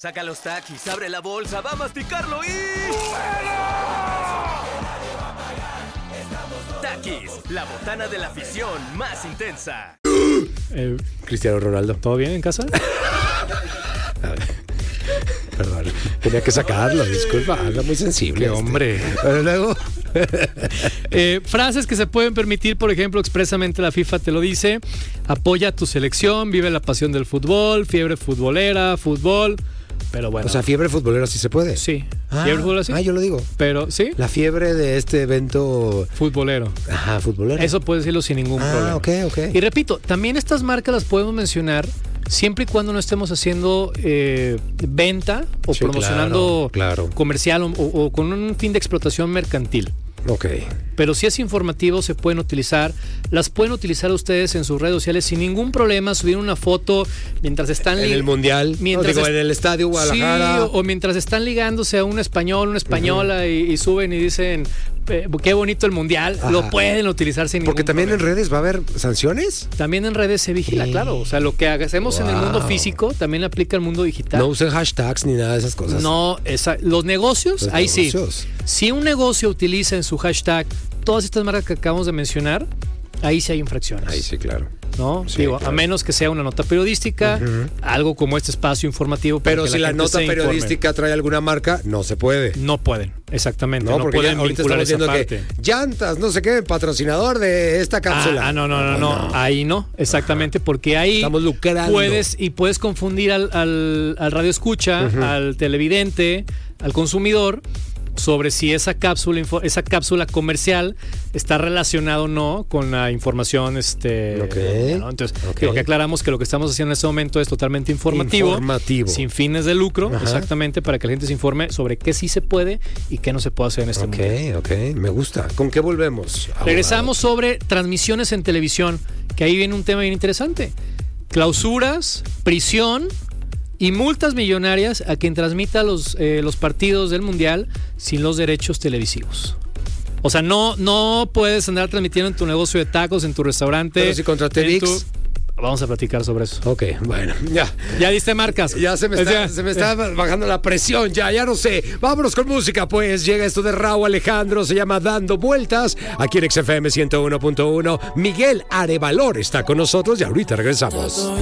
Saca los Takis, abre la bolsa, va a masticarlo y... Takis, la botana de la afición más intensa. Cristiano Ronaldo. ¿Todo bien en casa? Perdón, tenía que sacarlo, disculpa, anda muy sensible. Hombre. Pero luego... Frases que se pueden permitir, por ejemplo, expresamente la FIFA te lo dice: apoya a tu selección, vive la pasión del fútbol, fiebre futbolera, fútbol. Pero bueno. O sea, fiebre futbolera sí se puede. Sí. ¿Fiebre futbolera sí? Yo lo digo. Pero, ¿sí? La fiebre de este evento... Futbolero. Ajá, futbolero. Eso puedes decirlo sin ningún problema. Ok. Y repito, también estas marcas las podemos mencionar siempre y cuando no estemos haciendo venta o promocionando claro. comercial o con un fin de explotación mercantil. Ok. Pero si es informativo, se pueden utilizar. Las pueden utilizar ustedes en sus redes sociales sin ningún problema. Subir una foto mientras están... En el Mundial, en el Estadio Guadalajara. Sí, o mientras están ligándose a un español, una española, y suben y dicen... qué bonito el Mundial. Ajá. Lo pueden utilizar sin ningún Porque también problema. En redes va a haber sanciones. También en redes se vigila, claro. O sea, lo que hacemos en el mundo físico también aplica al mundo digital. No usen hashtags ni nada de esas cosas. No, los negocios, ahí sí. Si un negocio utiliza en su hashtag todas estas marcas que acabamos de mencionar, ahí sí hay infracciones. Ahí sí, claro. ¿No? Sí, Digo, claro. A menos que sea una nota periodística, algo como este espacio informativo. Pero si la nota periodística trae alguna marca, no se puede. No pueden, exactamente. No, porque pueden ahorita vincular estamos viendo que llantas, no sé qué, patrocinador de esta cápsula. No. Ahí no, exactamente, porque ahí estamos lucrando. Puedes confundir al radio escucha, al televidente, al consumidor, sobre si esa cápsula comercial está relacionada o no con la información. ¿no? Entonces, creo que aclaramos que lo que estamos haciendo en este momento es totalmente informativo. Sin fines de lucro, exactamente, para que la gente se informe sobre qué sí se puede y qué no se puede hacer en este momento. Ok, me gusta. ¿Con qué volvemos? Regresamos sobre transmisiones en televisión, que ahí viene un tema bien interesante. Clausuras, prisión y multas millonarias a quien transmita los partidos del Mundial sin los derechos televisivos. O sea, no puedes andar transmitiendo en tu negocio de tacos, en tu restaurante. Pero si contraté ViX. Vamos a platicar sobre eso. Ok, bueno, ya. ¿Ya diste marcas? Ya se me está bajando la presión, ya no sé. Vámonos con música, pues. Llega esto de Rauw Alejandro, se llama Dando Vueltas, aquí en XFM 101.1. Miguel Arevalor está con nosotros y ahorita regresamos.